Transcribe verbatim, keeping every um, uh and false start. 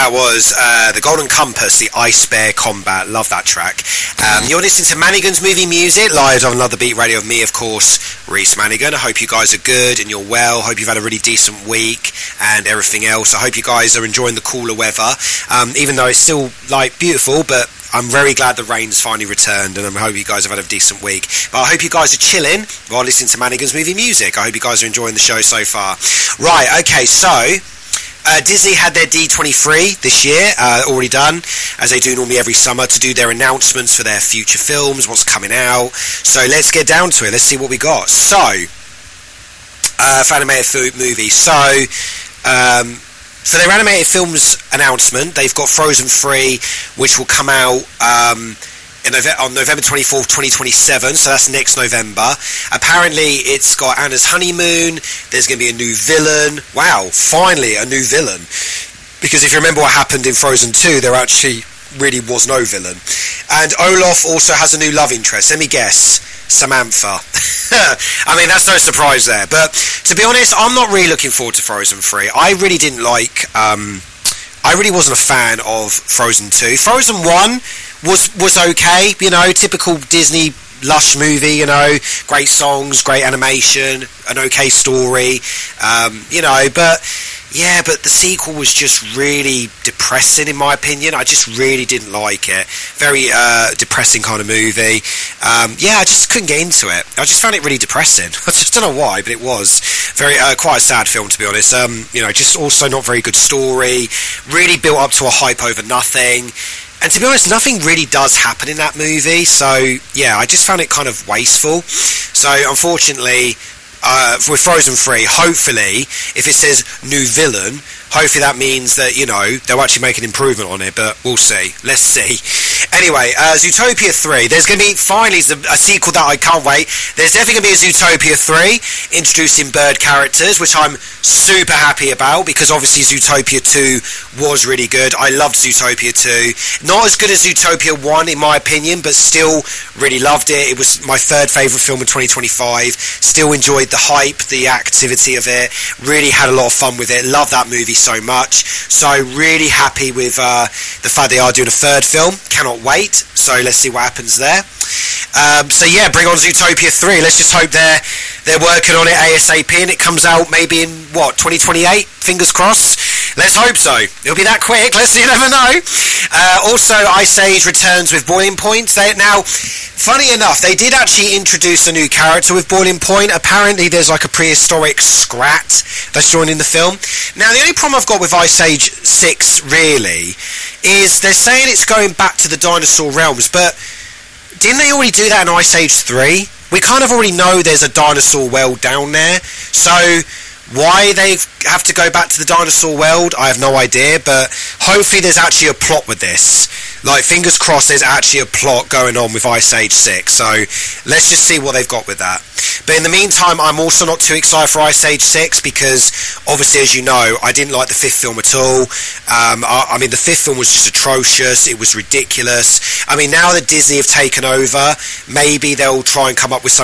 that was uh, the Golden Compass, the Ice Bear Combat. Love that track. Um, you're listening to Manigan's Movie Music, live on Another Beat Radio of me, of course, Reese Manigan. I hope you guys are good and you're well. Hope you've had a really decent week and everything else. I hope you guys are enjoying the cooler weather, um, even though it's still, like, beautiful, but I'm very glad the rain's finally returned, and I hope you guys have had a decent week. But I hope you guys are chilling while listening to Manigan's Movie Music. I hope you guys are enjoying the show so far. Right, okay, so Uh, Disney had their D twenty-three this year, uh, already done, as they do normally every summer, to do their announcements for their future films, what's coming out. So let's get down to it. Let's see what we got. So, uh, for animated food movie. So, um, for their animated films announcement, they've got Frozen three, which will come out um, in Nove- on November twenty-fourth, twenty twenty-seven, so that's next November. Apparently, it's got Anna's Honeymoon. There's going to be a new villain. Wow, finally a new villain. Because if you remember what happened in Frozen two, there actually really was no villain. And Olaf also has a new love interest. Let me guess, Samantha. I mean, that's no surprise there. But to be honest, I'm not really looking forward to Frozen three. I really didn't like... Um, I really wasn't a fan of Frozen two. Frozen one was was okay, you know, typical Disney lush movie, you know, great songs, great animation, an okay story, um, you know, but yeah, but the sequel was just really depressing in my opinion. I just really didn't like it. Very uh, depressing kind of movie. Um, yeah, I just couldn't get into it. I just found it really depressing. I just don't know why, but it was very uh, quite a sad film, to be honest. Um, you know, just also not very good story. Really built up to a hype over nothing. And to be honest, nothing really does happen in that movie. So, yeah, I just found it kind of wasteful. So, unfortunately, uh, with Frozen three, hopefully, if it says new villain, hopefully that means that, you know, they'll actually make an improvement on it. But we'll see. Let's see. Anyway, uh, Zootopia three. There's going to be, finally, a sequel that I can't wait. There's definitely going to be a Zootopia three, introducing bird characters, which I'm super happy about, because obviously Zootopia two was really good. I loved Zootopia two. Not as good as Zootopia one, in my opinion, but still really loved it. It was my third favourite film of twenty twenty-five. Still enjoyed the hype, the activity of it. Really had a lot of fun with it. Love that movie so much. So really happy with uh, the fact they are doing a third film. Cannot wait. So let's see what happens there. Um, so yeah, bring on Zootopia three. Let's just hope they're they're working on it ASAP and it comes out maybe in what, twenty twenty-eight? Fingers crossed. Let's hope so. It'll be that quick. Let's you never know. Uh, also, Ice Age returns with Boiling Point. They, now, funny enough, they did actually introduce a new character with Boiling Point. Apparently, there's like a prehistoric Scrat that's joining the film. Now, the only problem I've got with Ice Age six, really, is they're saying it's going back to the dinosaur realms, but didn't they already do that in Ice Age three? We kind of already know there's a dinosaur world down there, so why they have to go back to the dinosaur world, I have no idea, but hopefully there's actually a plot with this. Like, fingers crossed there's actually a plot going on with Ice Age six, so let's just see what they've got with that. But in the meantime, I'm also not too excited for Ice Age six, because obviously, as you know, I didn't like the fifth film at all. Um, I, I mean, the fifth film was just atrocious. It was ridiculous. I mean, now that Disney have taken over, maybe they'll try and come up with something